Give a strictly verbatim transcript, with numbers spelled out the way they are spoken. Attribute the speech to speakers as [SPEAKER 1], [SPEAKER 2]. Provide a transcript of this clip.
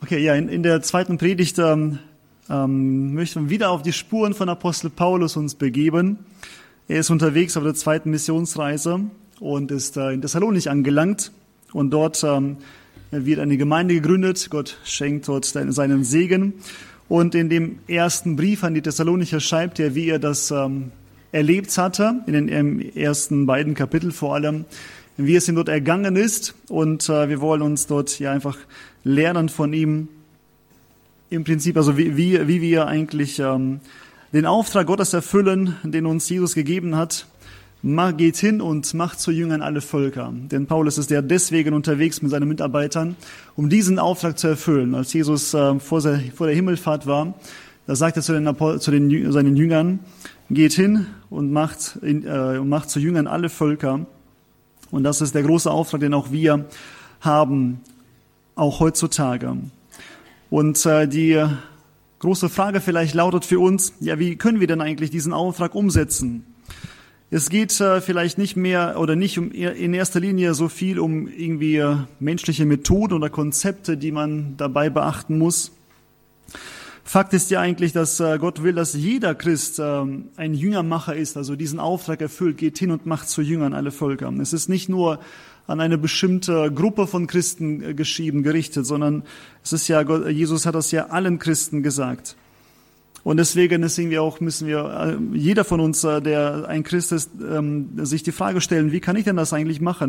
[SPEAKER 1] Okay, ja, in, in der zweiten Predigt ähm, ähm, möchten wir wieder auf die Spuren von Apostel Paulus uns begeben. Er ist unterwegs auf der zweiten Missionsreise und ist äh, in Thessalonich angelangt. Und dort ähm, wird eine Gemeinde gegründet. Gott schenkt dort seinen Segen. Und in dem ersten Brief an die Thessalonicher schreibt er, wie er das ähm, erlebt hatte, in den im ersten beiden Kapitel vor allem, wie es ihm dort ergangen ist. Und äh, wir wollen uns dort ja einfach lernen von ihm, im Prinzip, also wie, wie, wie wir eigentlich ähm, den Auftrag Gottes erfüllen, den uns Jesus gegeben hat. Geht hin und macht zu Jüngern alle Völker. Denn Paulus ist ja deswegen unterwegs mit seinen Mitarbeitern, um diesen Auftrag zu erfüllen. Als Jesus äh, vor, der, vor der Himmelfahrt war, da sagte er zu den, zu den seinen Jüngern, geht hin und macht, äh, macht zu Jüngern alle Völker. Und das ist der große Auftrag, den auch wir haben, auch heutzutage. Und äh, die große Frage vielleicht lautet für uns, ja, wie können wir denn eigentlich diesen Auftrag umsetzen? Es geht äh, vielleicht nicht mehr oder nicht um in erster Linie so viel um irgendwie äh, menschliche Methoden oder Konzepte, die man dabei beachten muss. Fakt ist ja eigentlich, dass äh, Gott will, dass jeder Christ äh, ein Jüngermacher ist, also diesen Auftrag erfüllt, geht hin und macht zu Jüngern alle Völker. Es ist nicht nur an eine bestimmte Gruppe von Christen äh, geschrieben, gerichtet, sondern es ist ja, Gott, Jesus hat das ja allen Christen gesagt. Und deswegen deswegen wir auch, müssen wir, jeder von uns, der ein Christ ist, sich die Frage stellen, wie kann ich denn das eigentlich machen?